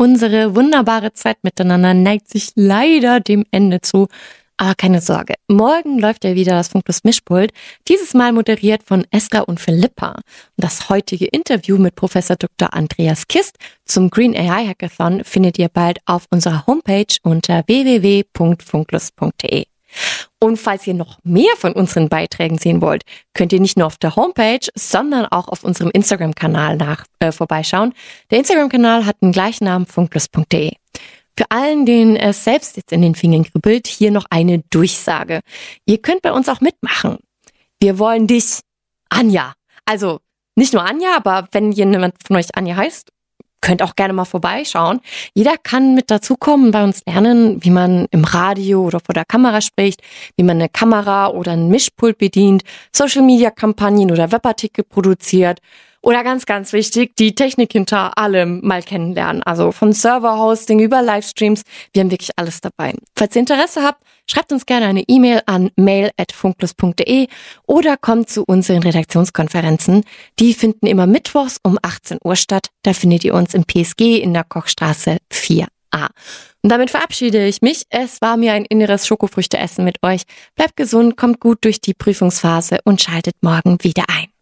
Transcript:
unsere wunderbare Zeit miteinander neigt sich leider dem Ende zu. Aber keine Sorge, morgen läuft ja wieder das Funklus Mischpult, dieses Mal moderiert von Esra und Philippa. Und das heutige Interview mit Professor Dr. Andreas Kist zum Green AI Hackathon findet ihr bald auf unserer Homepage unter www.funklus.de. Und falls ihr noch mehr von unseren Beiträgen sehen wollt, könnt ihr nicht nur auf der Homepage, sondern auch auf unserem Instagram-Kanal vorbeischauen. Der Instagram-Kanal hat den gleichen Namen, funklus.de. Für allen, denen es selbst jetzt in den Fingern kribbelt, hier noch eine Durchsage. Ihr könnt bei uns auch mitmachen. Wir wollen dich, Anja. Also nicht nur Anja, aber wenn jemand von euch Anja heißt, könnt auch gerne mal vorbeischauen. Jeder kann mit dazukommen und bei uns lernen, wie man im Radio oder vor der Kamera spricht, wie man eine Kamera oder ein Mischpult bedient, Social-Media-Kampagnen oder Webartikel produziert oder ganz, ganz wichtig, die Technik hinter allem mal kennenlernen. Also von Server-Hosting über Livestreams, wir haben wirklich alles dabei. Falls ihr Interesse habt, schreibt uns gerne eine E-Mail an mail@funklus.de oder kommt zu unseren Redaktionskonferenzen. Die finden immer mittwochs um 18 Uhr statt. Da findet ihr uns im PSG in der Kochstraße 4a. Und damit verabschiede ich mich. Es war mir ein inneres Schokofrüchteessen mit euch. Bleibt gesund, kommt gut durch die Prüfungsphase und schaltet morgen wieder ein.